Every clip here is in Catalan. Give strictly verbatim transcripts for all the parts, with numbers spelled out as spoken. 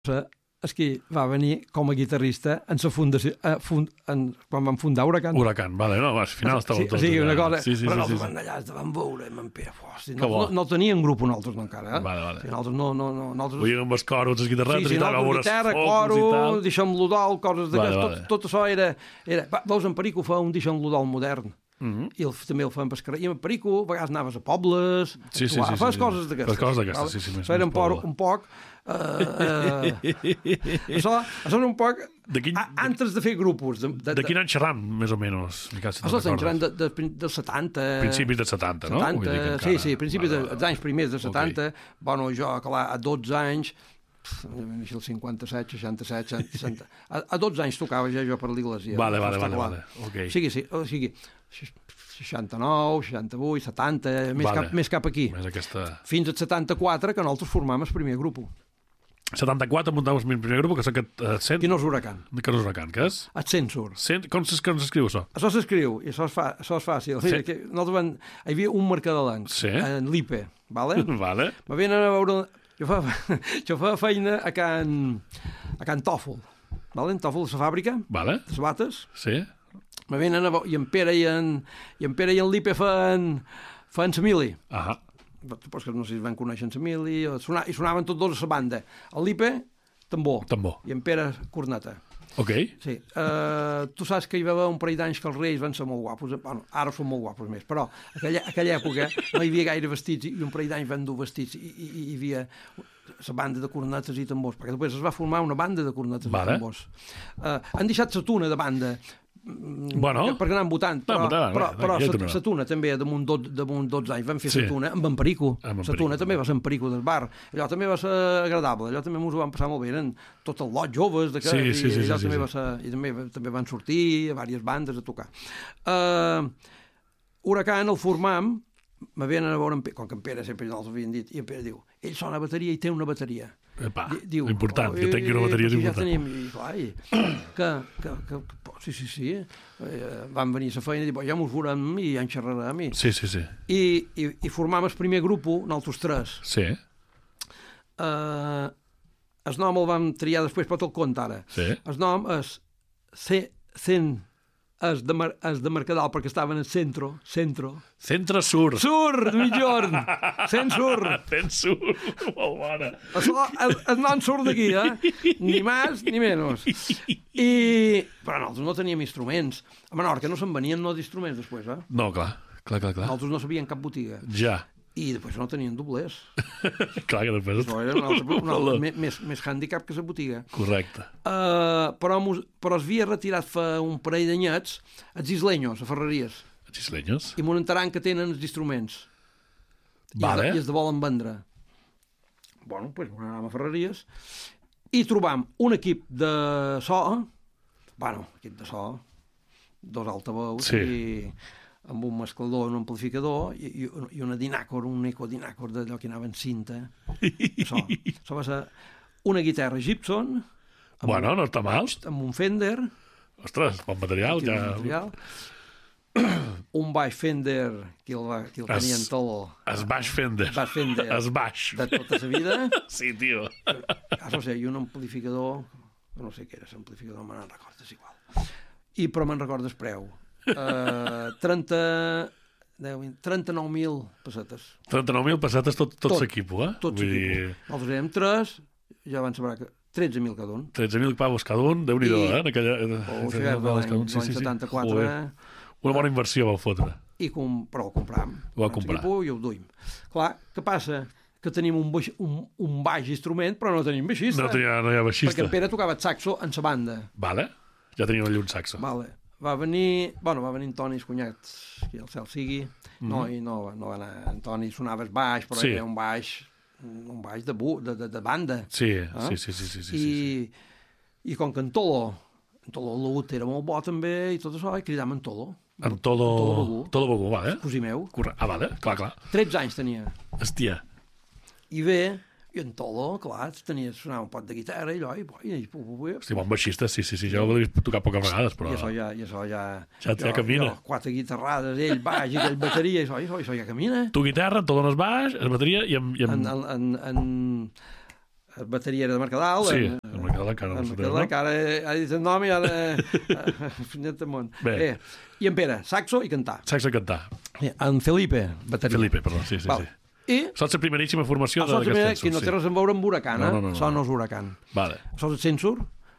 és que va venir com a guitarrista en la fundació, eh, fund, en, quan van fundar Huracan. Huracan, vale, no, al final estava sí, tot. Sí, una cosa, sí, sí, però sí, nosaltres sí, van allà, ens vam veure, i vam Pere, hosti, Que no, bo. no, no teníem grup nosaltres no encara, eh? Vale, vale. Sí, nosaltres no, no, no, nosaltres... Vull dir, amb els coros, les guitarretes sí, sí, i tal, nosaltres, veure guitarra, focus i coro, tal. deixem l'udol, coses d'aquestes, Vale, vale. tot, tot això era... era... Va, veus, en Perico fa un deixem l'udol modern, Mhm. i el, també el fan per carrer, i en Perico a vegades anaves a pobles, Sí, sí, actuar, sí, fas sí, coses sí. d'aquestes. Fas coses d'aquestes, vale? sí, sí, més- Això era més un poc, poble. un poc eh, eh, això, això era un poc De quin- a, antes de fer grupos de, de, De quin any xerram, més o menys? Miquel, si això te'n estan xerrant recordes? de, de, dels setanta Principis dels setanta, no? Vull dir que setanta, sí, encara- sí, principis Vale, de, vale. dels anys primers de setanta. Ok. Bueno, jo, clar, a dotze anys, pf, així el cinquanta-set, seixanta-set, seixanta, a, a dotze anys tocava ja jo per l'església. Vale, vale, Està vale, clar. vale, ok. O sigui, sí, o sigui, seixanta-nou, seixanta-vuit, setanta, més, Vale. cap, més cap aquí. Més aquesta... Fins al setanta-quatre, que nosaltres formam el primer grup. setanta-quatre muntàvem el primer grup, que és aquest uh, cent... Quin és Huracan? Que no és Huracan, que és? El Censur. Cent... Com s'es- com s'escriu això? Això s'escriu, i això és, fa, això és fàcil. Sí. Mira, que nosaltres van, hi havia un mercadelenc, Sí. en l'Ipe, vale? Vale. Me venen a veure... Jo fa, jo fa feina a Can, a Can Tòfol, vale? En Tòfol, la fàbrica, Vale. les bates. Sí. Me venen a veure... I en Pere i en, i en, Pere i en l'Ipe fan, fan Samili. Ahà. Suposo que no sé si es van conèixer en Samili, o sona, i sonaven tots dos a la banda. El l'Ipe, tambor. Tambor. I en Pere, corneta. Ok. Sí. Uh, tu saps que hi va haver un parell d'anys que els reis van ser molt guapos. Bueno, ara són molt guapos més, però aquella, aquella època no hi havia gaire vestits i un parell d'anys van dur vestits i, i, i hi havia la banda de cornetes i tambors, perquè després es va formar una banda de cornetes Vale. i tambors. Uh, han deixat la tuna de banda, Bueno. perquè, perquè anaven votant, però, votant, però, bé, però ja sa- tornarà. sa tuna també damunt, dot, damunt dotze anys van fer Sí. la tuna amb en Perico. Amb en La tuna Perico. també va ser en Perico del bar. Allò també va ser agradable, allò també ens ho vam passar molt bé, eren tot el lot joves de que, Sí, sí, sí, i allò sí, també sí. va ser, i també, també van sortir a diverses bandes a tocar. Uh, Huracan el formam, me venen a veure, en Pere, com que en Pere sempre els havien dit, i en Pere diu, ell sona bateria i té una bateria. Epa, Di- diu, important, oh, que tingui una bateria és perquè important. Ja tenim, i, clar, i, que, que, que, que, sí, sí, sí, eh, van venir a la feina i dir, ja mos veurem i ja en xerrarem. I, Sí, sí, sí. i, i, i formam el primer grup, nosaltres tres. Sí, Uh, el nom el vam triar després, però te'l conto ara. sí. El nom és C, cent, és de, Mar, és de Mercadal, perquè estaven en centro, centro. Centre Sur. Sur, de mitjorn, cent sur. Cent Sur. Molt bona. Això, el, el nom surt d'aquí, eh? Ni més ni menys. I... Però nosaltres no teníem instruments. A Menorca no se'n venien no d'instruments després, eh? No, clar, clar, clar, clar. Nosaltres no sabíem cap botiga. Ja. I després no tenien doblers. Clar que després... Això era un altre, un altre, més, més, més handicap que la botiga. Correcte. Uh, però, mos, però es havia retirat fa un parell d'anyets els islenyos, a Ferreries, Xislenyos. i m'onentaran que tenen els instruments. I, Vale. es, I es de volen vendre. Bueno, doncs pues, anàvem a Ferreries i trobam un equip de so, bueno, equip de so, dos altaveus Sí. i amb un mesclador, un amplificador i, i, i una dinàcor, un ecodinàcor d'allò que anava en cinta. Això, això va ser una guitarra Gibson amb, Bueno, no està mal. amb un Fender, Ostres, bon material, un ja... material, un baix Fender que el, va, que el Es- tenia en tolo, Es baix Fender. baix Fender Es baix. de tota la vida. Sí, tio. Ah, no sé, i un amplificador, no sé què era l'amplificador, me n'en recordo, és igual. I, però me'n recordo el preu. Uh, trenta, trenta-nou mil pessetes. trenta-nou mil pessetes tot, tot, Tot, l'equip, eh? Tot Vull s'equipo. dir, Nosaltres érem tres, ja van saber que tretze mil cada un. tretze mil pavos cada un, Déu-n'hi-do, I- eh? En aquella... O tretze sigui, mil pavos cada un, l'any setanta-quatre, Joder. Una bona inversió vau fotre. i com, però el compram. Ho va comprar. I ho duim. Clar, què passa? Que tenim un, baix, un, un baix instrument, però no tenim baixista. No, tenia, no hi ha baixista. Perquè en Pere tocava el saxo en sa banda. Vale. Ja tenia un llum saxo. Vale. Va venir, bueno, va venir en Toni, el cunyat, que el cel sigui, Mhm. no, i no, no va anar, en Toni sonava el baix, però Sí. era un baix, un baix de, bu, de, de, de banda. Sí, Ah? sí, sí, sí, sí, sí, I, sí. I com que en Tolo, en Tolo l'Ut era molt bo també, i tot això, i cridàvem en Tolo. En Tolo... Tolo Begú. Tolo Begú, vale. Cosí meu. Corre... Ah, vale, clar, clar. tretze anys tenia. Hòstia. I bé, i en Tolo, clar, tenia, sonava un pot de guitarra i allò, i, i, i, pu, pu, pu, Hosti, bon baixista, sí, sí, sí, jo l'he vist tocar poques vegades, però... i això ja... I això ja, Ja- ja camina. Jo, quatre guitarrades, ell baix, i ell bateria, i això, i això, i això ja camina. Tu guitarra, tu dones baix, es bateria i amb... I amb... En, en, en, en, la bateria era de Mercadal. Sí, en, el Mercadal encara no en s'ho Mercadal, no? que ara ha dit el nom i ara... Finet de món. Bé. Eh, I en Pere, saxo i cantar. Saxo cantar. Eh, en Felipe, bateria. Felipe, perdó, sí, sí, Val. sí. I... Saps la primeríssima formació Això d'aquest que Censur, no té sí. res a veure amb Huracan, eh? No, no, no, no. Això no és Huracan. Vale. Això és el Censur.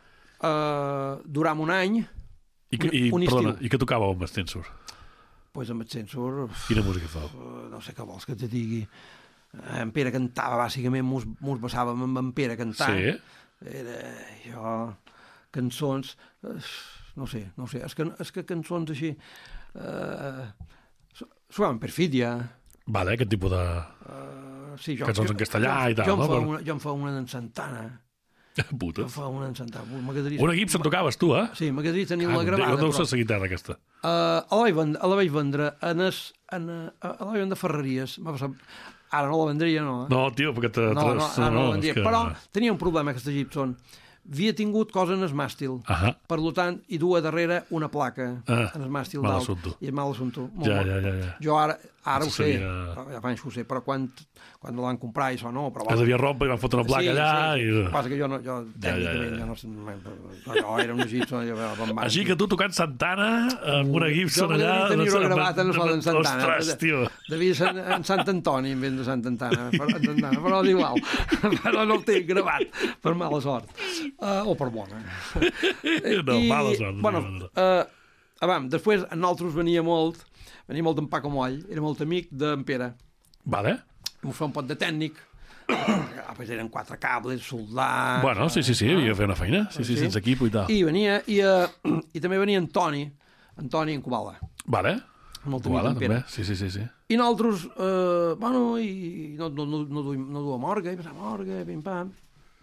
Uh, duram un any. I, que- i, un perdona, estiu. i què tocava amb el Censur? Pues amb el Censur... Quina música fa? Uh, no sé què vols que te digui. En Pere cantava, bàsicament, mos, mos basàvem amb en Pere cantant. Sí? Era jo... Cançons... Uh, no sé, no sé. És que, és que cançons així... Uh, Suaven Perfidia. Vale, aquest tipus de... Uh, sí, jo, Cançons jo, en castellà jo, i tal, jo em no? fa Però- una, jo em fa una d'en Santana. Jo Putes. em fa una d'en Santana. M'agradaria... Una Gibson tocaves tu, eh? Sí, m'agradaria tenir-la Ah, gravada. jo no però... sé la guitarra aquesta. Uh, a la vaig vendre, a la vaig vendre en es, en, a, a la vaig vendre a Ferreries. M'ha passat... Ara no la vendria, no? Eh? No, tio, perquè... Te, no, no, ara no, la vendria. és que... Però tenia un problema, aquesta Gibson. Havia tingut cosa en el màstil. Ahà. Per tant, hi du a darrere una placa Ah, en el màstil mal dalt. assumpto. I és mal assumpto. Molt, Ja, molt. ja, ja, ja. Jo ara, ara ho Això sé, seria- ja fa anys que ho sé, però quan, quan la van comprar això no, però... Es devia rompre i van fotre una placa sí, allà sí. i... Passa que jo, no, jo Ja, ja, tècnicament, ja. ja, no sé, jo era una Gibson, jo, jo, Així que tu tocant Santana amb una Gibson jo allà... m'agradaria tenir-ho gravat en el d'en Santana. Ostres, tio. Devia ser en Sant Antoni en vez de Sant Antana, però, en Santana, però és igual. Però no el tinc gravat, per mala sort. Uh, o per bona. No, mala sort. Bueno, uh, abans, després en nosaltres venia molt, venia molt d'en Paco Moll, era molt amic d'en Pere. Vale. M'ho fa un pot de tècnic. Ah, pues eren quatre cables, soldar... Bueno, sí, sí, sí, havia de fer una feina. Sí, sí, Sí. sense equip i tal. I venia, i, uh, i també venia Antoni, Antoni en Cubala. Vale. Molt amic Vale, d'en Pere. també. Sí, sí, sí, sí. I nosaltres, eh, bueno, i no, no, no, no, duim, no duem orga, i pensàvem orga, pim-pam.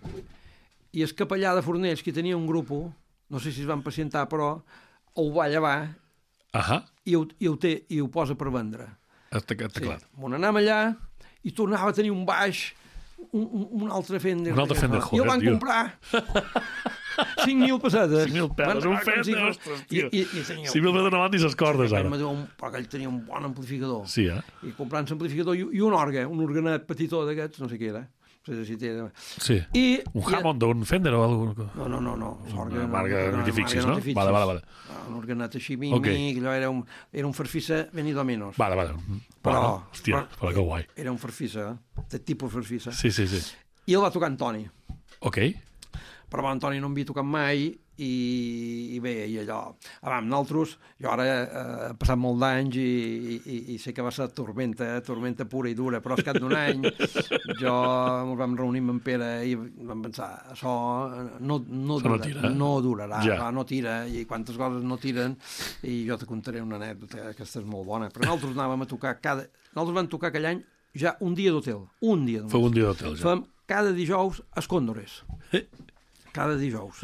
I el capellà de Fornells, que tenia un grup, no sé si es van pacientar, però ho va llevar Ahà. i ho, i ho, té, i ho posa per vendre. Està, està Sí. clar. On anàvem allà i tornava a tenir un baix, un, un, un altre Fender. Un altre Fender, I el joder, van tio. comprar cinc mil pessetes. cinc mil peles, Van- un Fender, I, ostres, i, tio. i, i tenia, Si mil metres davant i ses cordes, Aquell ara. me diu un- però aquell tenia un bon amplificador. Sí, eh? I comprant l'amplificador i, i un orgue, un organet petitó d'aquests, no sé què era. No sé si té... Sí. I, Un i- Hammond d'un Fender o alguna cosa? No, no, no, no. Orgue, Una marca, no t'hi fixis, no? t'hi Vale, vale, vale. Ah, un organet així, mi, Ok. mi, allò era un, era un farfissa venido a menos. Vale, vale. Però- Bueno, hòstia, però- però que guai. Era un farfissa, de tipus farfissa. Sí, sí, sí. I el va tocar Antoni. Ok. Però amb Antoni no em havia tocat mai i, i bé, i allò... Abans, nosaltres, jo ara eh, he passat molt d'anys i, i, i sé que va ser tormenta, tormenta pura i dura, però al cap d'un any jo ens vam reunir amb en Pere i vam pensar, això no, no, Això no dura, tira. no durarà, Ja. ja. no tira, i quantes coses no tiren, i jo te contaré una anècdota, aquesta és molt bona, però nosaltres anàvem a tocar cada... Nosaltres vam tocar aquell any ja un dia d'hotel, un dia Feu només. un dia d'hotel, ja. Fem cada dijous a Escòndores. Cada dijous.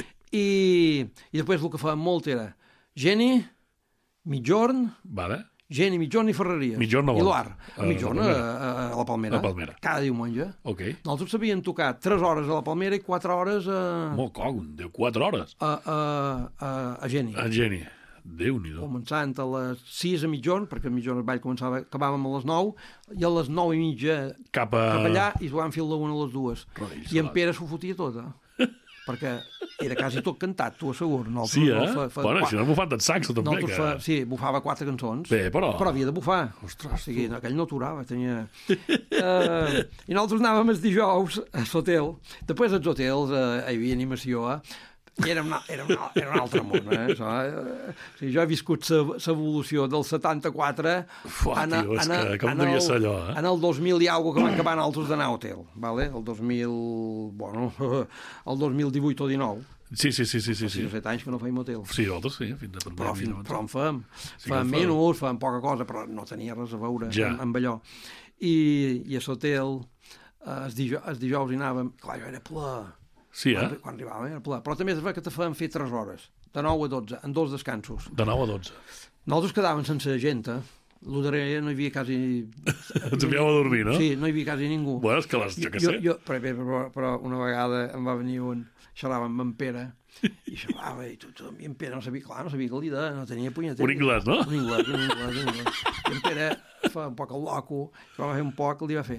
I, I després el que fèiem molt era Geni, Mitjorn, Vale. Geni, Mitjorn i Ferreries. Migjorn a I vol. l'Oar. A A Mitjorn, la a, Palmera. a, a la Palmera. A Palmera. Cada diumenge. Ok. Nosaltres sabíem tocar tres hores a la Palmera i quatre hores a, Molt cogn, deu quatre hores. a, a, a, a Geni. En Geni. Déu-n'hi-do. Començant a les sis a mitjorn, perquè a mitjorn el ball començava, acabàvem a les nou, i a les nou i mitja Cap a... cap allà i jugàvem fins a la una a les dues. Roïl, I en salat. Pere s'ho fotia tota. Perquè era quasi tot cantat, t'ho asseguro. Nosaltres Sí, eh? no fa- fa- Bueno, qua- si no bufant en saxo, també. nosaltres Que... fa, sí, bufava quatre cançons. Bé, però... Però havia de bufar. Ostres, O sigui, aquell no aturava, tenia... Uh, I nosaltres anàvem els dijous a l'hotel. Després als hotels uh, hi havia animació, eh? I era, una, era, una, era un altre món, eh? Això, eh? O sigui, jo he viscut l'evolució del setanta-quatre Fuà, en, tio, és en, que com en, devia el, ser allò, eh? en el dos mil i alguna que van acabar nosaltres d'anar a hotel, vale? El dos mil... Bueno, el dos mil divuit o dinou. Sí, sí, sí, sí, sí. sis sí. o set anys que no feim hotel. Sí, nosaltres sí, fins a Però, pandèmia. fin, abans. però en fem. Sí que Fem en fem. menys, fem poca cosa, però no tenia res a veure Ja. amb, amb allò. I, i a l'hotel, eh, els, dijous, els dijous hi anàvem, clar, jo era ple. Sí, eh? Quan, quan arribàvem era ple. Però també és veritat que te feien fer tres hores, de nou a dotze, en dos descansos. De nou a dotze. Nosaltres quedàvem sense gent, eh? Lo darrere no hi havia quasi... Ens enviàveu a dormir, no? Sí, no hi havia quasi ningú. Bueno, és que les, jo què jo, sé. jo, però, però, però una vegada em va venir un... Xerrava amb en Pere, i xerrava, i tothom, i en Pere no sabia, clar, no sabia que l'ida, no tenia punyetera. Un anglès, no? Un anglès, un anglès, un anglès. I en Pere fa un poc el loco, i va fer un poc, li va fer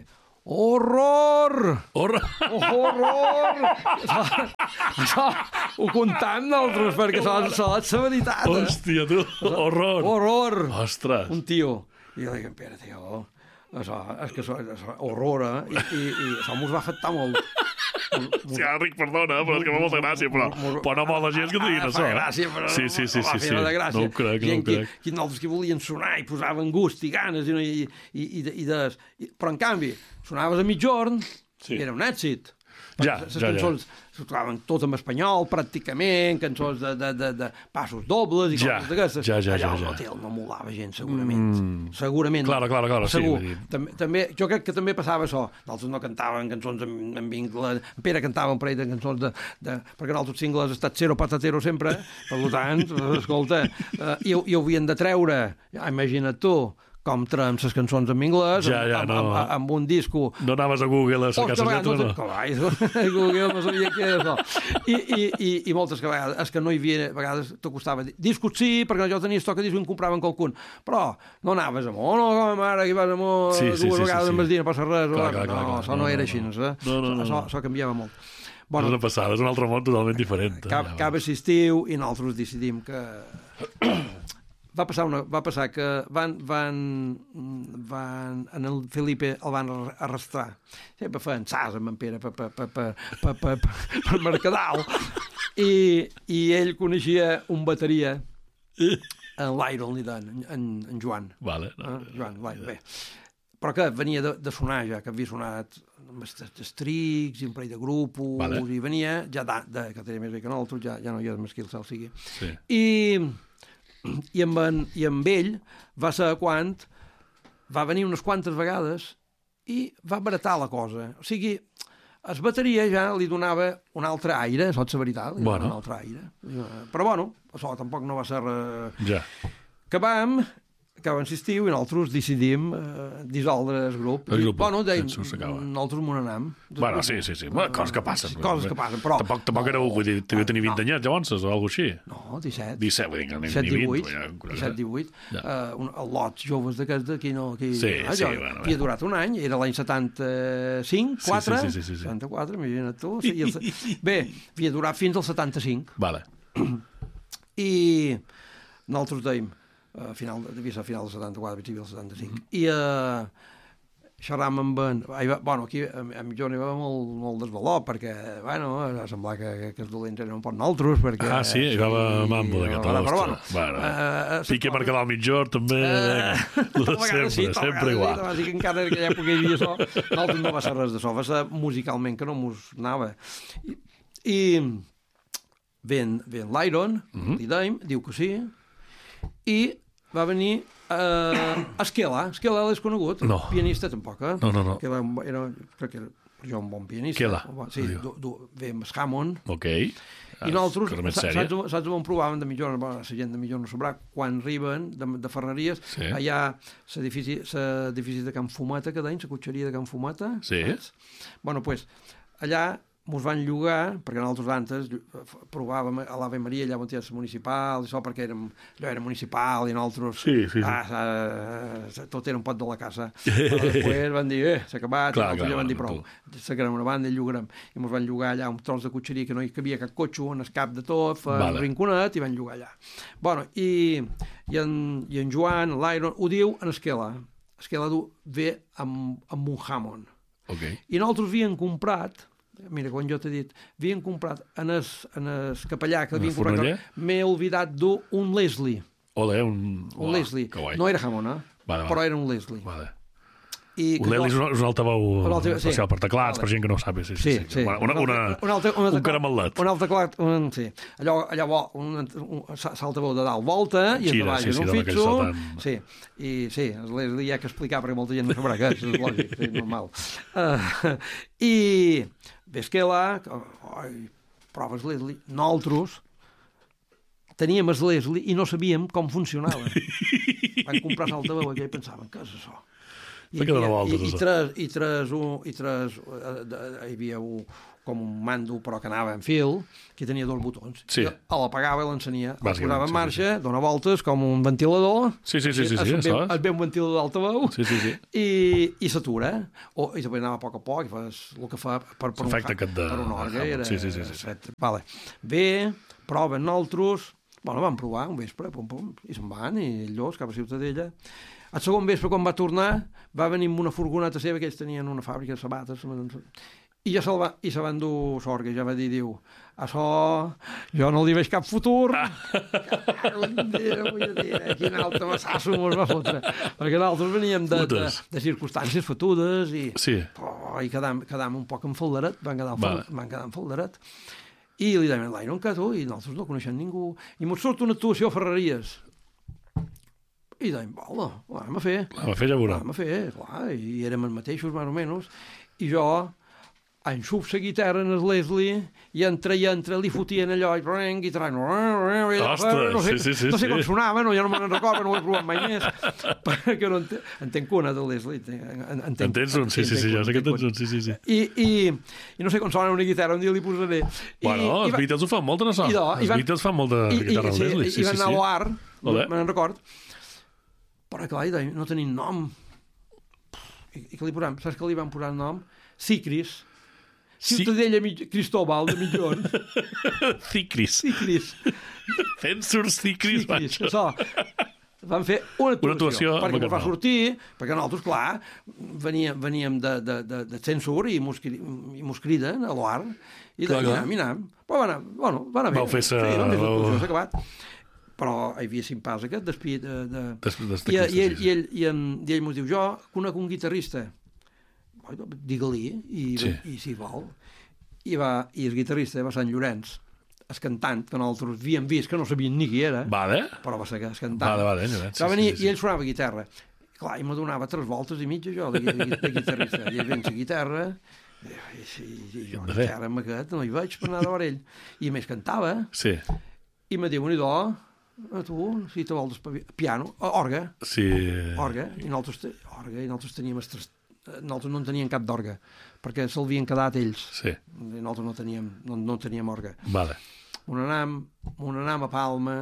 Horror! Horror! Horror! això, això ho comptam nosaltres, perquè això, això és la veritat. Eh? Hòstia, tu, horror! Horror! Ostres! Un tio. I jo dic, espera, tio, això, és que això, això horror, eh? I, i, i això mos va afectar molt. Sí, Enric, perdona, però és que fa molta gràcia, però, però no molta gent que diguin això. Fa gràcia, però sí, sí, sí, va sí, fer sí. de gràcia. No ho crec, no ho crec. Qui, qui nosaltres que volien sonar i posaven gust i ganes, i, i, i, i, de, i des... I, però en canvi, sonaves a mitjorn, Sí. i era un èxit. Ja, les ja, cançons se tocaven tot en espanyol, pràcticament, cançons de, de, de, de passos dobles i Ja, coses d'aquestes. ja, ja, Allò ja, ja. al hotel no molava gent, segurament. Mm. Segurament. Claro, claro, claro, sí, Segur. vull dir. També, també, jo crec que també passava això. Nosaltres no cantàvem cançons en, en vincle... En Pere cantava un parell de cançons de... de perquè nosaltres singles ha estat zero patatero sempre, per tant, escolta, eh, i, i ho havien de treure, ja, imagina't tu, com traiem les cançons en anglès, Ja, ja, amb, no. amb, amb, amb un disco. No anaves a Google a cercar Ostres, les lletres, no? no? Cavall, Google no sabia què era això. I, i, i, i moltes que vegades, és que no hi havia, a vegades te costava dir, discos sí, perquè jo tenia estoc de discos i en compraven qualcun, però no anaves amb, oh no, com ara, que vas amb Sí, sí, dues sí, vegades sí, amb sí. el dia, no passa res. Clar, no, clar, clar, clar. això No, no, no, era no. així, no, No, no, no, això, no. això canviava molt. És Bueno, una passada, és un altre món totalment diferent. Cap, Ja, acaba l'estiu i nosaltres decidim que va passar, una, va passar que van, van, van en el Felipe el van arrastrar. Sempre feien sas amb en Pere per, per, per, per, per, per, per, per Mercadal. I, I ell coneixia un bateria, en l'Iron, li deien, en, en Joan. Vale. Eh? Joan, l'Iron, bé. Però que venia de, de sonar ja, que havia sonat amb estrics i un parell de grupos, Vale. i venia ja de, de, que tenia més bé que nosaltres, ja, ja no hi ha més que el cel sigui. Sí. I, i, amb en, i amb ell va ser quan va venir unes quantes vegades i va baratar la cosa. O sigui, es bateria ja li donava un altre aire, això és la veritat, li Bueno. donava un altre aire. Però bueno, això tampoc no va ser res... Ja. Que vam, acaba l'estiu i nosaltres decidim eh, dissoldre el grup. El grup, bueno, deim, això s'acaba. nosaltres m'ho n'anam. Bueno, sí, sí, sí. Bueno, coses que passen. Coses que passen, però... Tampoc, tampoc éreu, vull dir, devia tenir vint anyets, llavors, o alguna cosa així. No, disset. disset, vull dir que ni, disset, ni vint. divuit, vull dir, disset, divuit, Ja. uh, un, lots joves d'aquests d'aquí no... Aquí, Sí, ah, sí, jo, bueno, havia bé. durat un any, era l'any setanta-cinc, Sí, quatre, sí, sí, sí, sí, sí. setanta-quatre, imagina't tu. Sí, i el, bé, havia durat fins al setanta-cinc, Vale. i nosaltres dèiem, a final, devia ser a final del setanta-quatre, devia ser el setanta-cinc, Mm-hmm. i uh, xerram amb en... Hi va, bueno, aquí a, a mi jo n'hi va molt, molt desvalor, perquè, bueno, semblava que, que els dolents eren un poc nosaltres, perquè... Ah, sí, hi va mambo d'aquest, Però, però, bueno, ostres. Bueno, uh, Pique Mercadal al mitjor, també. Uh, sempre, sí, sempre igual. Sí, que encara en aquella època hi havia això. Nosaltres no va ser res d'això, va ser musicalment que no mos anava. I, i ven, ven l'Iron, Mhm. mm -hmm. li deim, diu que sí, i va venir uh, Esquela. Esquela l'has conegut? No. Pianista, tampoc, eh? No, no, no. Que era, era, crec que era jo un bon pianista. Esquela. Sí, du, du, ve amb Hammond. Ok. I nosaltres, Cosa més saps, sèria. saps, saps on provàvem de millor, bueno, la gent de millor no sabrà, quan arriben de, de Ferreries, Sí. allà l'edifici l'edifici de Can Fumeta, cada any, la cotxeria de Can Fumeta. Sí. Saps? Bueno, doncs, pues, allà mos van llogar, perquè nosaltres antes provàvem a l'Ave Maria, allà on hi ha la municipal, i això perquè érem, allò era municipal, i nosaltres... Sí, sí, sí. Ah, sa, tot era un pot de la casa. Però després van dir, eh, s'ha acabat, Clar, i nosaltres clar, ja van dir, bueno, prou, sacarem una banda i llogarem. I mos van llogar allà un tros de cotxeria que no hi cabia cap cotxe, en el cap de tot, fa Vale. un rinconet, i van llogar allà. Bueno, i, i, en, i en Joan, l'Iron, ho diu en Esquela. Esquela du, ve amb, amb un Hammond. Ok. I nosaltres havíem comprat, mira, quan jo t'he dit, havíem comprat en el, en el capellà que En el havíem comprat, forneller? m'he oblidat dur un Leslie. Ole, un... Un Leslie. Que guai. No era Hammond, eh? Vale, vale. Però era un Leslie. Vale. I Un Lely és un, és un altaveu Un altaveu, sí. especial per teclats, Vale. per gent que no ho sap. Sí, Sí, sí. Una, una, una, un, altre, un, altre, un caramelet. Un altre clar, un, sí. Allò, allò vol, un, un saltaveu de dalt volta i es Gira, baix sí, en sí, un de la que fitxo. salten. Sí, i sí, li hi ha que explicar perquè molta gent no sabrà què és, és lògic, és normal. Uh, I Vesquela, oi, proves Leslie, nosaltres teníem el Leslie i no sabíem com funcionava. Van comprar l'altaveu aquell i pensaven, què és això? I, S'ha quedat i, a voltes, i, i això. tres, i tres, un, i tres uh, de, hi havia un, com un mando però que anava en fil, que tenia dos botons. Sí. I l'apagava i l'encenia. El posava en sí, marxa, sí, sí. dona voltes com un ventilador. Sí, sí, sí, sí, sí, es, sí, ve, es ve un ventilador d'altaveu sí, sí, sí. i, i s'atura. O, I després anava a poc a poc i fas el que fa per, per, un, aquest de... per un orgue. Era, sí, sí, sí, sí, sí. Vale. Bé, proven nosaltres. Bueno, vam provar un vespre, pum, pum, i se'n van, i ells, cap a Ciutadella. El segon vespre, quan va tornar, va venir amb una furgoneta seva, que ells tenien una fàbrica de sabates, i ja se'l va, i se van dur sorga, ja va dir, diu, això jo no li veig cap futur. Ah. Quin altre massasso mos va fotre. Perquè nosaltres veníem de, de, de circumstàncies fotudes i, sí. oh, i quedàvem, quedàvem un poc en faldaret, van quedar, vale. van quedar en faldaret. I li deien l'Iron Cat, i nosaltres no coneixem ningú. I mos surt una actuació a Ferreries. I deien, vola, l'hem a fer. L'hem a fer, ja veurà. L'hem a fer, clar, i érem els mateixos, més o menys. I jo enxuf la guitarra en el Leslie i entre i entre li fotien allò i prenc guitarra. Ostres, no sé, sí, sí, sí. No sé com sí. sonava, no, ja no me'n recordo, no ho he provat mai més. Perquè no entenc, entenc una del Leslie. Entenc, entens un? Sí, sí, sí, ja sé que entens un, sí, sí, sí. I, i, i no sé com sona una guitarra, un dia li posaré. I, bueno, i els va, Beatles ho fan molt, no so? I do, els van, Beatles fan molta guitarra al Leslie. I, i, i van anar a l'Oar, Olé. me'n record, però clar, no tenim nom. I, i que li posam, saps que li van posar el nom? Cicris. Ciutadella sí. Cristóbal de Millón. Cicris. Cicris. Censurs Cicris. Cicris, això. Van fer una actuació, una actuació perquè ens va sortir, perquè nosaltres, clar, veníem, veníem de, de, de, de censur i mos, i mos criden a l'Oar, i de minam, minam. Però va anar, bueno, va anar bé. Vau fer sa... Sí, vam fer l'actuació, s'ha acabat. Però hi havia cinc pas aquest despí de... de... Des, des I, i, ell, i, ell, i, en, i ell mos diu, jo conec un guitarrista, digue-li, i, sí. i si vol. I, va, I el guitarrista va Sant Llorenç, el cantant, que nosaltres havíem vist, que no sabien ni qui era, vale. però va ser el cantant. Vale, vale, Llorenç, va venir, sí, sí, sí. I ell sonava guitarra. Clar, i me donava tres voltes i mitja, jo, de, de, de guitarrista. I ell ven la guitarra, i, i, i jo la guitarra amb aquest no hi veig per anar a veure ell. I a més cantava, sí. I me diu, unidò, a tu, si te vols despavilar, piano, orga, sí. orga, i nosaltres, orga, i nosaltres teníem estres... nosaltres no en teníem cap d'orga, perquè se'l quedat ells. Sí. I nosaltres no teníem, no, no teníem orga. Vale. Un anam, un anam a Palma,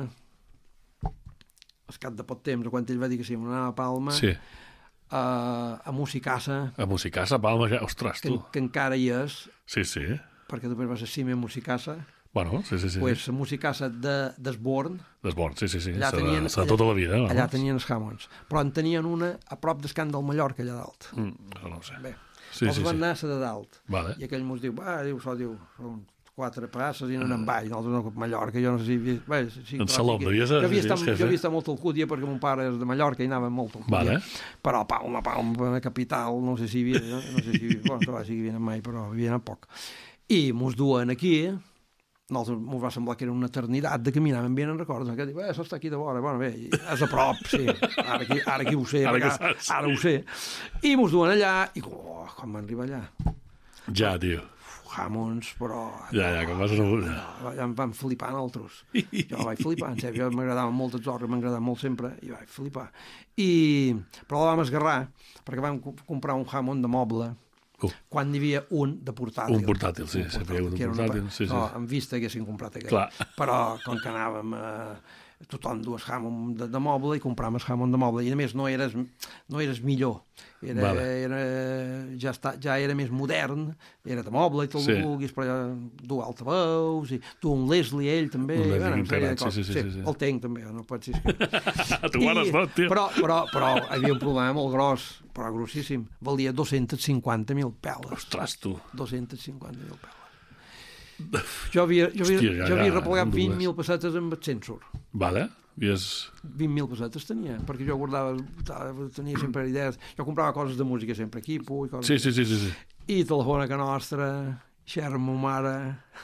al cap de poc temps, quan ell va dir que sí, un anam a Palma, sí. a, a Musicassa. A Musicassa, Palma, ja, ostres, tu. Que, que encara hi és. Sí, sí. Perquè després va ser Cime Musicassa. Bueno, sí, sí, sí. Pues la Musicassa de, d'Esborn. D'Esborn, sí, sí, sí. Allà tenien, allà, tota la vida. No? Allà tenien els Hammonds. Però en tenien una a prop d'Escant del Mallorca, allà dalt. Mm, no ho sé. Bé, sí, els sí, van sí. anar a de dalt. Vale. I aquell mos diu, va, diu, això, diu, són quatre passes i anem en ball. Nosaltres no, a Mallorca, jo no sé si... Bé, sí, en Salom, devia ser... Jo havia estat, jo havia estat molt al Cúdia perquè mon pare és de Mallorca i anava molt al Cúdia. Vale. Però Palma, Palma, capital, no sé si hi havia... No sé si hi havia... Bueno, no sé si hi havia mai, però hi havia poc. I mos duen aquí... Nosaltres mos va semblar que era una eternitat de caminar, me'n venen records, que diu, eh, això està aquí de vora, bueno, bé, és a prop, sí, ara aquí, ara aquí ho sé, ara, ara, ara ho sé. I mos duen allà, i oh, quan van arribar allà... Ja, tio. Hammonds, però... Ja, ja, com vas a... Ja em van flipar nosaltres. Jo vaig flipar, en sèrio, m'agradaven molt els orgues, m'agradaven molt sempre, i vaig flipar. I... Però la vam esgarrar, perquè vam comprar un Hammond de moble, Uh. quan hi havia un de portàtil. Un portàtil, sí, un portàtil, un portàtil, sí, sí. No, en vista haguessin comprat aquell. Clar. Però com que anàvem a... tothom dues Hammond de, de moble i compràvem el Hammond de moble i a més no eres, no eres millor era, vale. era, ja, està, ja era més modern, era de moble i tot sí. el vulguis, però ja du altaveus i du un Leslie ell també un bueno, integrat, sí, sí, sí, sí, sí. el tenc també, no pot ser que... tu guardes tot, tio però, però, però hi havia un problema molt gros però grossíssim, valia dos-cents cinquanta mil peles. Ostres, tu dos-cents cinquanta mil peles. Jo havia, jo havia, Hòstia, ja, jo havia ja, replegat vint mil pessetes amb el censor. Vale. Vies... vint mil pessetes tenia, perquè jo guardava, tenia sempre idees. Jo comprava coses de música sempre, equipo i coses. Sí, sí, sí, sí, sí. I telefona que nostra, xerra amb ma mare.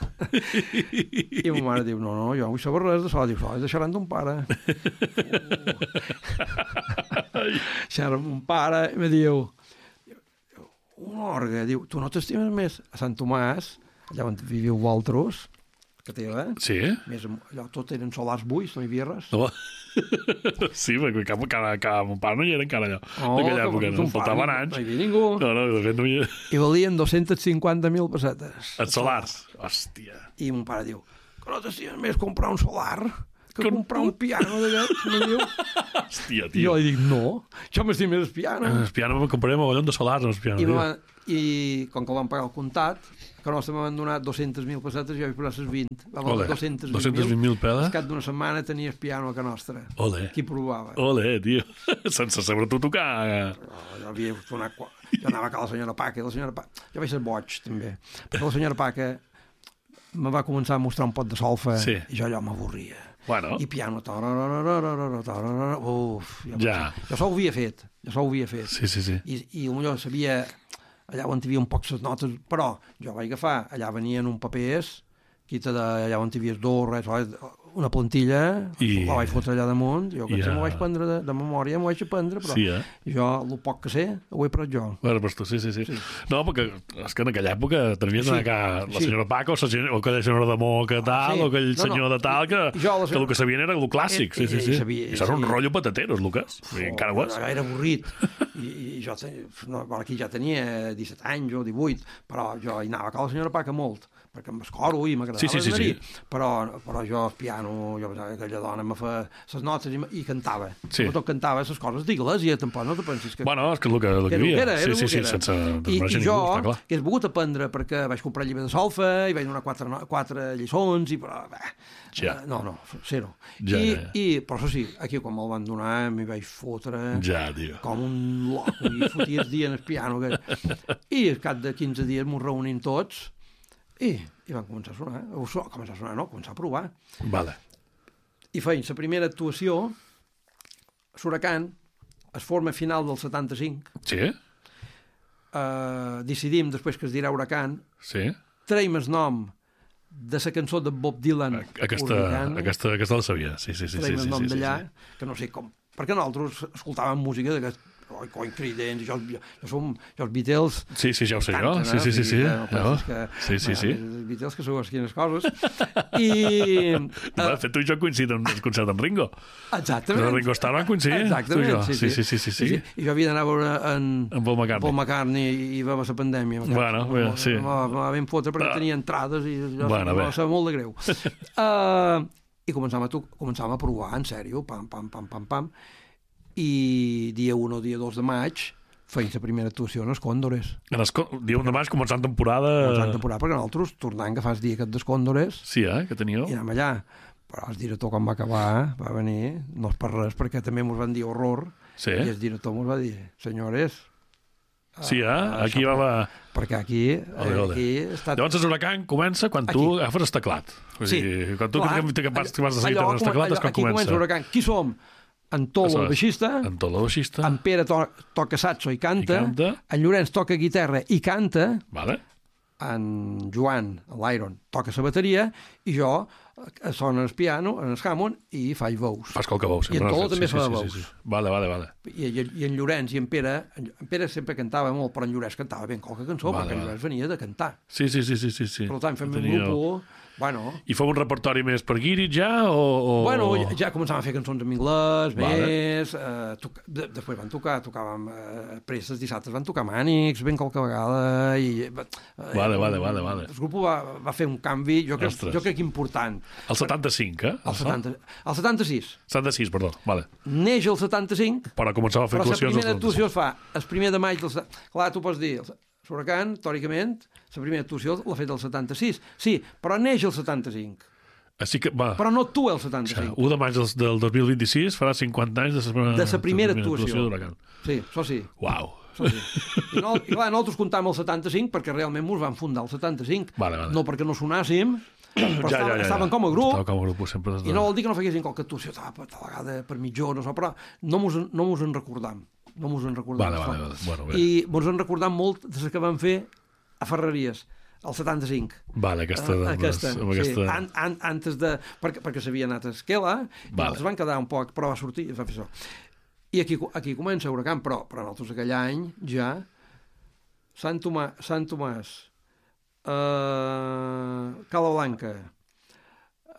I ma mare diu, no, no, jo no vull saber res d'això. Diu, això és deixaran d'un pare. Xerra amb un pare i me diu, un orgue, diu, tu no t'estimes més? A Sant Tomàs, allà on viviu vosaltres, que té, eh? Sí? Més, allò tot eren solars buits, no hi havia res. No. Sí, perquè cap, cada, cada mon pare no hi era encara allò. No, D'aquella època, no? Faltaven anys. No hi havia ningú. No, no, de fet no hi havia... I valien dos-cents cinquanta mil pessetes. Els solars. Hòstia. I mon pare diu, que no t'estimes més comprar un solar que, que comprar un piano d'aquest. Hòstia, tio. I jo li dic, no, jo m'estim més el piano. El piano, me compraré un de solars, no el piano. I, va, I com que el van pagar el comptat, que no se m'han donat dos-centes mil pessetes, jo vaig posar les vint. Va valer dos-cents vint mil peles. Al cap d'una setmana tenies piano a casa nostra. Ole. Qui provava. Ole, tio. Sense saber tu tocar. Però jo havia sonat... Jo anava a casa la senyora Paca, i la senyora Paca... Jo vaig ser boig, també. Perquè la senyora Paca me va començar a mostrar un pot de solfa, sí. I jo allò m'avorria. Bueno. I piano... Uf, ja. Jo això ho havia fet. Jo això ho havia fet. Sí, sí, sí. I, i potser sabia... allà on hi havia un poc les notes, però jo vaig agafar, allà venien un papers, quita d'allà on hi havia dos, res, una plantilla, I... la vaig fotre allà damunt, jo que ja... m'ho vaig prendre de, de memòria, m'ho vaig aprendre, però sí, eh? Jo, el poc que sé, ho he pres jo. Bueno, però tu, sí, sí, sí, sí. No, perquè és que en aquella època t'havies sí. d'anar a la senyora sí. Paca o, o aquella senyora de Mo que tal, sí. o aquell no, senyor no. de tal, que, jo, la... que el que sabien era el clàssic, sí, sí, sí. Sabia, I això era un sí. rotllo patatero, Lucas. Oh, encara ho és. Era avorrit. I, i jo, no, aquí ja tenia disset anys o divuit, però jo hi anava a la senyora Paca molt, perquè em escoro i m'agradava sí, sí, sí, anar-hi, sí. però, però jo el piano, jo pensava que aquella dona me feia les notes i, i cantava. Sí. Tot cantava les coses, digue-les, i tampoc no te pensis que... Bueno, és que el que, el que hi havia. Era, era sí, sí, sí, sense desmereixer ningú, està clar. I, i jo he volgut aprendre perquè vaig comprar llibre de solfa i vaig donar quatre, quatre lliçons i però... Bé, ja. Uh, no, no, zero. Ja, I, ja, ja. I, però això sí, aquí quan me'l van donar m'hi vaig fotre ja, tio. Com un loco i fotia el dia en el piano. Que... I al cap de quinze dies m'ho reunim tots i, i van començar a sonar. O començar a sonar, no, començar a provar. Vale. I feien la primera actuació, Huracán, es forma final del setanta-cinc. Sí? Uh, decidim, després que es dirà Huracán, sí. traiem el nom de la cançó de Bob Dylan. Aquesta, aquesta, aquesta la sabia, sí, sí, sí. Traiem sí, el nom sí, d'allà, sí, sí. que no sé com... Perquè nosaltres escoltàvem música d'aquest... Oi, coi, cridents, jo, jo, jo som... Jo els Beatles... Sí, sí, ja ho sé jo. Sí, sí, sí, sí. No, que, sí, sí, sí. Els Beatles, que segons quines coses. I... De fet, tu i jo coincidim en el concert amb Ringo. Exactament. El Ringo Starr van coincidir. Exactament, sí, sí. Sí, sí, sí, sí, sí. I jo havia d'anar a veure en... En Paul McCartney. Paul McCartney i va haver la pandèmia. Bueno, bé, sí. Me vam fotre perquè tenia entrades i jo bueno, va ser molt de greu. uh, I començàvem a, començàvem a provar, en sèrio, pam, pam, pam, pam, pam. I dia un o dia dos de maig feien la primera actuació en els Còndores. En els dia un de maig, començant temporada... Començant temporada, perquè nosaltres, tornant que fas dia aquest dels Còndores... Sí, eh, que teníeu. I anàvem allà. Però el director, quan va acabar, va venir, no és per res, perquè també ens van dir horror, sí. I el director ens va dir, senyores... Sí, eh? Aquí va la... Perquè aquí... Ole, ole. aquí està... Llavors el Huracán comença quan tu aquí. Agafes el teclat. Vull sí. Dir, quan tu clar, que vas de seguir amb el teclat és quan aquí comença el Huracán. Qui som? En Tolo, el baixista. En Tolo, el baixista. En Pere to toca saxo i canta. I canta. En Llorenç toca guitarra i canta. Vale. En Joan, l'Iron, toca la bateria i jo sona el piano, en el Hammond, i faig veus. Fas qualque veus. I en Tolo també sí, fa sí, veus. Sí, sí. Vale, vale, vale. I, i, I en Llorenç i en Pere, en Pere sempre cantava molt, però en Llorenç cantava ben qualque cançó, vale, perquè en Llorenç venia de cantar. Sí, sí, sí, sí, sí. Per tant, fem Tenia... un grup... Bueno. I feu un repertori més per guiris ja? O, o... Bueno, ja, ja començàvem a fer cançons en anglès, vale. Més... Eh, toca... de, després van tocar, tocàvem eh, presses, dissabtes van tocar mànics, ben qualque vegada, i... Eh, vale, vale, vale, vale. El grup va, va fer un canvi, jo crec, jo crec important. El setanta-cinc, eh? El, setanta, el setanta-sis. setanta-sis, perdó, vale. Neix el setanta-cinc, però començava a fer actuacions... Però la primera actuació es fa el primer de maig del... Clar, tu pots dir... Huracán, teòricament, la primera actuació l'ha fet el setanta-sis. Sí, però neix el setanta-cinc. Així que, va. Però no tu el setanta-cinc. u de maig del, del dos mil vint-i-sis farà cinquanta anys de la primera, de la primera actuació. actuació d'Huracán. Sí, això sí. Uau. Això sí. I, no, I clar, nosaltres comptàvem el setanta-cinc perquè realment ens van fundar el setanta-cinc. Vale, vale. No perquè no sonàssim, però ja, estaven, ja, ja, estaven ja. com a grup. Estava com a grup sempre. I no vol dir que no feguessin qualque actuació, tal vegada per mitjó, no sé, però no mos, no mos en recordam. No mos en recordam. Vale, vale, vale. Bueno, bé. I mos en recordam molt de les que vam fer a Ferreries, el setanta-cinc. Vale, aquesta... Uh, aquesta, amb aquesta... sí. An, an, antes de... Perquè, perquè s'havia anat a Esquela, vale. I es van quedar un poc, però va sortir i es va fer això. I aquí, aquí comença Huracán, però, però nosaltres aquell any ja... Sant, Tomà, Sant Tomàs, uh, Cala Blanca,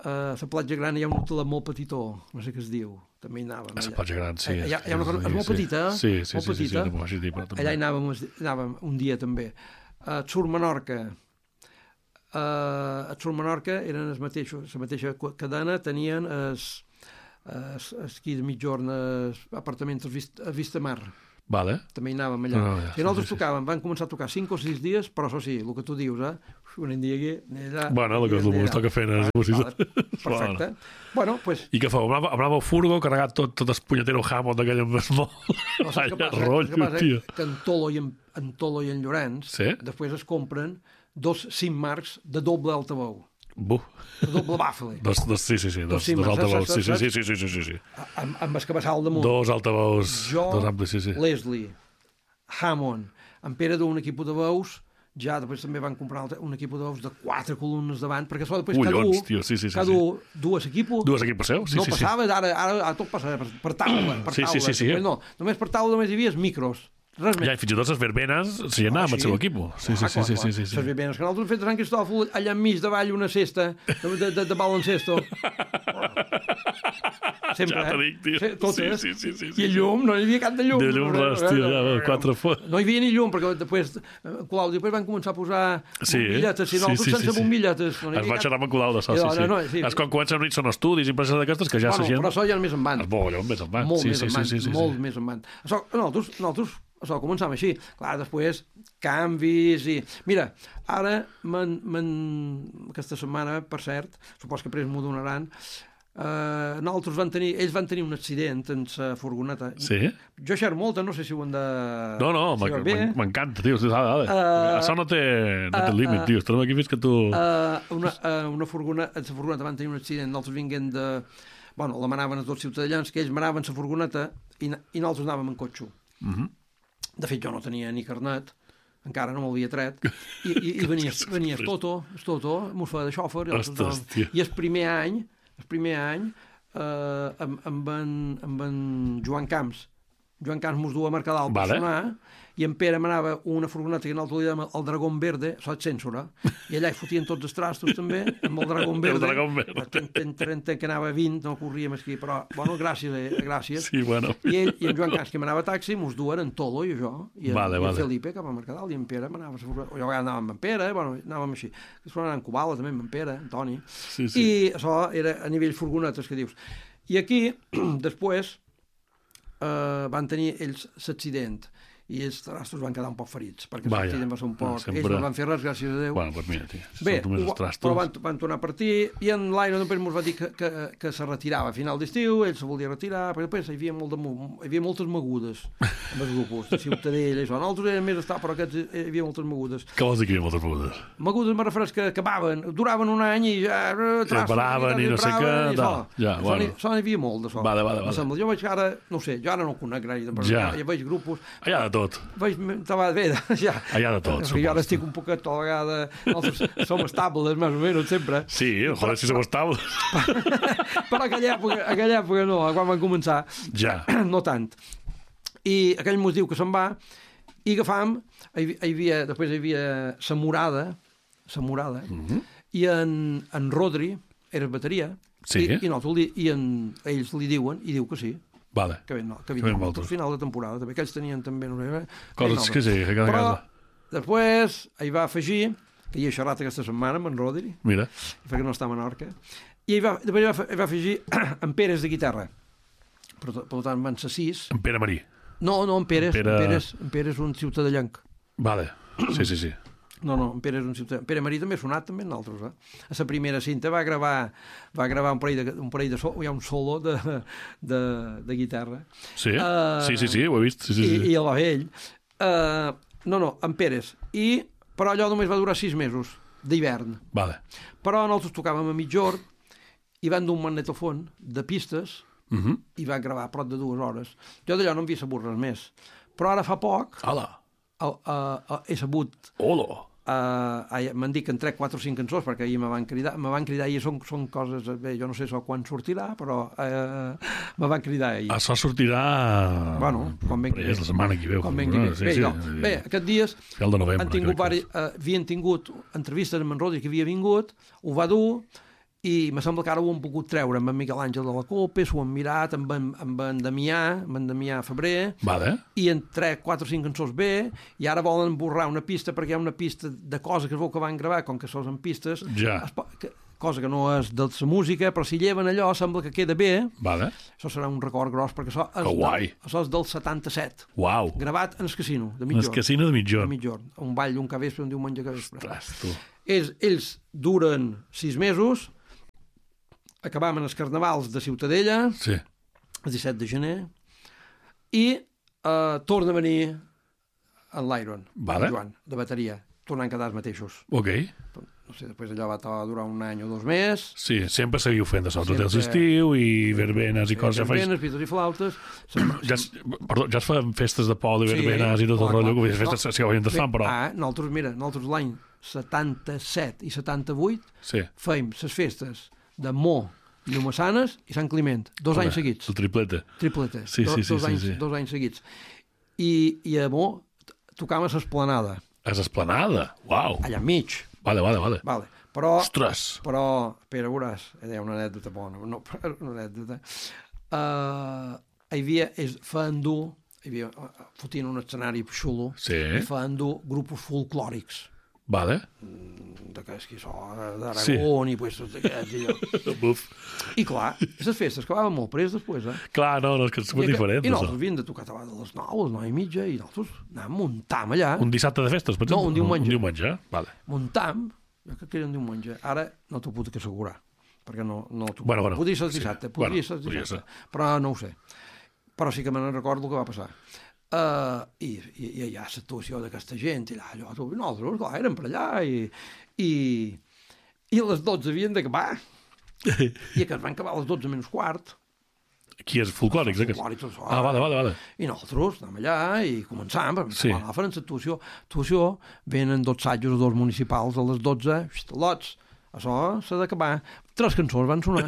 a la platja gran hi ha un hotelet molt petitó, no sé què es diu, també hi anàvem. A la platja gran, sí. Hi ha, hi ha una cosa, és molt petita, sí, sí, molt sí, petita. Sí, sí, sí, sí, sí, allà hi anàvem, anàvem un dia també. A Sur Menorca, a Sur Menorca eren els mateixos, la mateixa cadena, tenien es, es, esquí de mitjorn, apartaments a vista, a vista mar. Vale. També hi anàvem allà. No, ja, i nosaltres sí, sí, tocàvem, van començar a tocar cinc o sis dies, però això sí, el que tu dius, eh? Un dia aquí, allà... Bueno, el que el toca fent és música. Perfecte. Bueno, pues... I què feu? Anava furgo, carregat tot, tot el punyetero jamón d'aquell amb el molt... No, saps què passa? Rotllo, que passa que en Tolo i en, en, Tolo i en Llorenç sí? després es compren dos Simmarks de doble altaveu. Buh. De doble bafle. Dos, dos, sí, sí, sí, dos, dos, dos altaveus. Sí, sí, sí, sí, sí, sí, sí. Amb, amb el cabeçal damunt. Dos altaveus. Jo, dos amplis, sí, sí. Leslie, Hammond, en Pere d'un equip de veus, ja després també van comprar un equip de veus de quatre columnes davant, perquè això després Ullons, cada, tio, sí, sí, sí, cada sí. dues equipos. Dues equipos seus, sí, no sí. No passava, sí. ara, ara, ara tot passava per, per taula. Per sí, taula. sí, sí, sí. No, només per taula només hi havia micros. Res més. Ja, i fins i tot les verbenes s'hi anava amb el seu equip. Sí, sí, sí, sí, sí, sí, sí. Les verbenes que nosaltres hem fet a Sant Cristòfol, allà enmig davall una cesta de, de, de, de baloncesto. Sempre, ja t'ho dic, tio. eh? Totes. Sí, sí, sí, sí, I llum, no hi havia cap de llum. De llum res, tio, ja, quatre fons. No hi havia ni llum, perquè després, Colau, després van començar a posar sí, bombillates, si no, sí, sí, sense sí, sí. bombillates. No es va xerrar amb Colau d'això, sí, sí. No, no, sí. És quan comencen a unir són estudis i empreses d'aquestes que ja bueno, se gent... Però això ja més en van. És molt, més en van. Molt sí, més sí, en van, sí, sí, molt sí. més en van. Això, nosaltres, nosaltres això, començàvem així. Clar, després, canvis i... Mira, ara, men, men... aquesta setmana, per cert, supos que després m'ho donaran, eh, nosaltres van tenir... Ells van tenir un accident en la furgoneta. Sí? Jo xer molt, no sé si ho han de... No, no, si m'encanta, tio. Dale, dale. Uh, això no té, no té uh, límit, tio. Estarem aquí fins que tu... Uh, una, uh, una furgoneta, en la furgoneta van tenir un accident, nosaltres vinguem de... Bueno, la manaven els dos ciutadans, que ells manaven la furgoneta i, i nosaltres anàvem en cotxe. Uh -huh. De fet, jo no tenia ni carnet, encara no m'havia tret, i, i, i venia, venia el Toto, el Toto, mos feia de xòfer, i, Ostres, i el primer any, el primer any, eh, amb, amb, en, amb en Joan Camps, Joan Camps mos du a Mercadal per vale. sonar, i en Pere manava una furgoneta que nosaltres li dèiem el Dragón Verde, això és censura, i allà hi fotien tots els trastos també, amb el Dragón Verde, el Dragón Verde. Ten, ten, trenta, que anava a vint, no corríem aquí, però, bueno, gràcies, eh, gràcies. Sí, bueno. I ell, i en Joan Camps, que manava taxi, mos duen en Tolo i jo, i en, vale, i en vale. Felipe cap a Mercadal, i en Pere manava, jo anàvem amb en Pere, bueno, anàvem així, després anàvem en Cubala també, amb en Pere, en Toni, sí, sí. i això era a nivell furgonetes, que dius. I aquí, després, eh, van tenir ells l'accident, i els trastos van quedar un poc ferits, perquè l'accident va ser un poc... Sempre... Ells no van fer res, gràcies a Déu. Bueno, pues mira, tio, bé, ho, però van, van tornar a partir, i en l'Aire després ens va dir que, que, que se retirava a final d'estiu, ell se volia retirar, però després hi havia, molt de, hi havia moltes mogudes amb els grupos de Ciutadella i això. Nosaltres érem més estar, però aquests hi havia moltes mogudes. Què vols dir que hi havia moltes mogudes? Mogudes me refereix que acabaven, duraven un any i ja... Trastos, paraven i, i no sé què... Da, ja, això bueno. N'hi havia molt d'això. Vale, vale, vale. Jo veig ara, no sé, jo ara no ho conec gaire, però ja. ja veig grupos... Allà de tot. Veig estava bé, ja. Allà de tot. Jo ara estic un poquet a la vegada... Nosaltres som estables, més o menys, sempre. Sí, joder, si som estables. Però aquella època, aquella època no, quan van començar, ja. no tant. I aquell mos diu que se'n va, i agafam, hi havia, després hi havia la Morada, la Morada, mm -hmm. i en, en Rodri, era bateria, sí. i, i, nosaltres, i en, ells li diuen, i diu que sí. Vale. Que ben, no, que havien al final de temporada també, que ells tenien també no sé, coses que sí, que cada però casa. Després hi va afegir que hi he xerrat aquesta setmana amb en Rodri, mira, perquè no està a Menorca, i hi va, després hi va, hi va afegir en Pérez de guitarra, per, per tant van ser sis. En Pere Marí. No, no, en Pérez, en Pere... en Pérez, en Pérez un ciutadellanc. Vale, sí, sí, sí. No, no, en Pere és un ciutadà. Pere Marí també ha sonat també en altres, eh? A la primera cinta va gravar va gravar un parell de, un parell de so, hi ha un solo de, de, de guitarra. Sí, uh, sí, sí, sí, ho he vist. Sí, sí, sí. I, i el va fer ell. Uh, no, no, en Pérez. I, però allò només va durar sis mesos d'hivern. Vale. Però nosaltres tocàvem a mitjorn i van d'un magnetofon de pistes uh -huh. i va gravar prop de dues hores. Jo d'allò no en havia sabut res més. Però ara fa poc Hola. Uh, uh, uh, he sabut... Hola. Uh, m'han dit que en trec quatre o cinc cançons, perquè ahir me van cridar, me van cridar i són, són coses, bé, jo no sé so quan sortirà, però uh, me van cridar ahir. Això sortirà... Bueno, quan vengui bé. És la setmana que veu. Quan vengui bé. Sí, bé, sí, no. bé, aquests dies de novembre, han tingut vari, uh, havien tingut entrevistes amb en Rodri, que havia vingut, ho va dur, i me sembla que ara ho han pogut treure amb en Miquel Àngel de la Copa, s'ho han mirat amb en, amb en Damià, amb en Damià Febrer, vale. I en tres, quatre o cinc cançons bé, i ara volen borrar una pista perquè hi ha una pista de coses que es veu que van gravar, com que són en pistes, ja. es, que, cosa que no és de la música, però si lleven allò sembla que queda bé, vale. Això serà un record gros, perquè això és, de, això és del setanta-set, wow. Gravat en el casino de mitjorn. En el casino de mitjorn. De mitjorn. Un ball d'un capvespre, un diumenge capvespre. Ostres, tu. Ells, ells duren sis mesos, acabam en els carnavals de Ciutadella, sí. el disset de gener, i eh, torna a venir en l'Iron, vale. Joan, de bateria, tornant a quedar els mateixos. Ok. No sé, després allò va durar un any o dos més. Sí, sempre seguiu fent de sots hotels d'estiu i verbenes i coses. Verbenes, pitos i flautes. Ja es, perdó, ja es fan festes de pol i verbenes sí, i tot el rotllo, que festes no, si ho de fan, però... Ah, nosaltres, mira, nosaltres l'any setanta-set i setanta-vuit sí. Fèiem les festes de Mo, Llumassanes i Sant Climent, dos Home, anys seguits. El triplete. Triplete, sí, do, sí, sí, dos, sí, anys, sí. dos anys seguits. I, i a Mo tocàvem a l'Esplanada. A l'Esplanada? Uau! Allà enmig. Vale, vale, vale. Vale. Però, ostres! Però, espera, veuràs, hi ha una anècdota bona, no, una anècdota. Uh, hi havia, és, feien dur, hi havia, fotien un escenari xulo, sí. I feien dur grupos folclòrics. Vale. De que és que això, d'Aragó, sí. I puestos d'aquests, i allò. Buf. I clar, aquestes festes acabaven molt prest després, eh? Clar, no, no, és que és molt diferent. I nosaltres havíem de tocar a les nou, a les nou i mitja, i nosaltres anàvem muntam allà. Un dissabte de festes, per exemple? No, un diumenge. Un diumenge, vale. Muntam, jo crec que era un diumenge. Ara no t'ho puc assegurar, perquè no, no t'ho... Bueno, bueno. Podria ser dissabte, sí. podria bueno, ser dissabte, ser. Però no ho sé. Però sí que me'n recordo el que va passar. Uh, i, i, i hi ha l'actuació d'aquesta gent i allò, nosaltres, clar, érem per allà i, i, i a les dotze havien d'acabar i que es van acabar a les dotze menys quart. Qui és folclòrics? Els folclòrics això, ah, vale, vale, vale. I nosaltres anàvem allà i començàvem perquè sí. Clar, farem l'actuació l'actuació, venen dos assajos a dos municipals a les dotze, lots, això s'ha d'acabar. Tres cançons van sonar.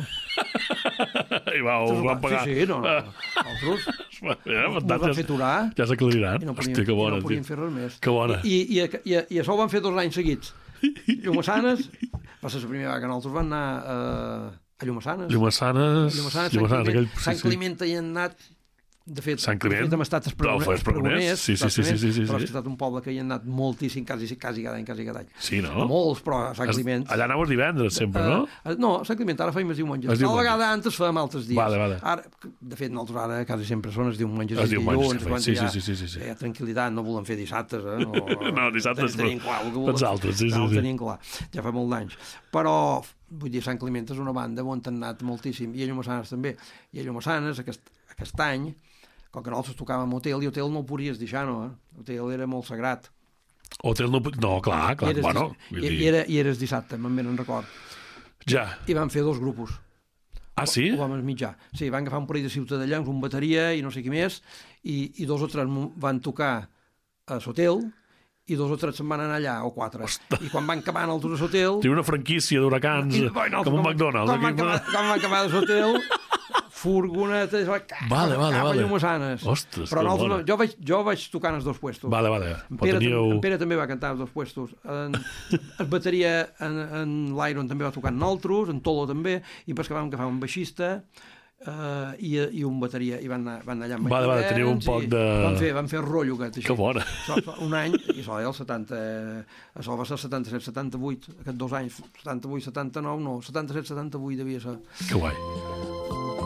I va, ho van pagar. Sí, sí, no, no. Nosaltres ja, ho van fer aturar. Ja s'aclariran. No podíem, hòstia, que bona. No podíem fer res més. Que bona. I, i, i, i això ho van fer dos anys seguits. Llumassanes, va ser la primera vegada que nosaltres vam anar eh, a Llumassanes. Llumassanes, Llumassanes, Sant Climent, Sant Climent hi han anat. De fet, Sant Climent, de fet hem estat espregoners, sí, sí, sí, sí, sí, sí, però sí. ha estat un poble que hi ha anat moltíssim, quasi, quasi cada any, quasi cada any. Sí, no? Molts, però a Sant Climent... Allà anaves divendres, sempre, no? Uh, no, a Sant Climent ara feim els diumenges. Una vegada antes fèiem altres dies. Vale, vale. Ara, de fet, nosaltres ara quasi sempre són els diumenges els i dilluns. Sí, sí, sí, sí, sí, sí. Hi ha tranquil·litat, no volem fer dissabtes, eh? No, no dissabtes no. Tenim clar el que volem. Els altres, sí, sí, no, sí. Tenim clar, ja fa molt d'anys. Però, vull dir, Sant Climent és una banda on han anat moltíssim, i a Llumassanes també. I a Llumassanes, aquest, aquest any, com que nosaltres tocàvem hotel, i hotel no ho podies deixar, no? Eh? Hotel era molt sagrat. Hotel no... No, clar, clar, I eres, bueno... I, dir... i, era, I eres dissabte, me'n ben record. Ja. I vam fer dos grupos. Ah, sí? Ho vam esmitjar. Sí, van agafar un parell de ciutadellans, un bateria i no sé qui més, i, i dos o tres van tocar a l'hotel, i dos o tres se'n van anar allà, o quatre. Ostres. I quan van acabar en el hotel... Té una franquícia d'huracans, com un com, McDonald's. Com, aquí, van, com van acabar a l'hotel... furgonetes, vale, vale, cap vale. a Llumassanes. Ostres, però no, jo, vaig, jo vaig tocar en els dos puestos. Vale, vale. En Pere, teníeu... en Pere també va cantar els dos puestos. En, en bateria, en, en l'Iron també va tocar en nosaltres, en Tolo també, i després que vam agafar un baixista uh, i, i un bateria, i van anar, van anar allà amb vale, vale, teniu un poc de... Van fer, van fer rotllo aquest, així. Que bona. So, so, un any, i això era el setanta... Això va ser el setanta-set setanta-vuit, aquests dos anys, setanta-vuit setanta-nou, no, setanta-set setanta-vuit devia ser. Que guai.